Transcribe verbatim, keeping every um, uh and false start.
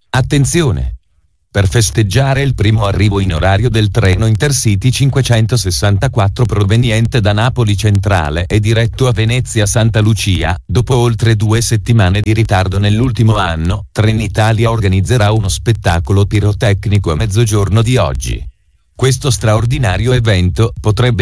Attenzione! Per festeggiare il primo arrivo in orario del treno Intercity cinquecentosessantaquattro proveniente da Napoli Centrale e diretto a Venezia Santa Lucia, dopo oltre due settimane di ritardo nell'ultimo anno, Trenitalia organizzerà uno spettacolo pirotecnico a mezzogiorno di oggi. Questo straordinario evento potrebbe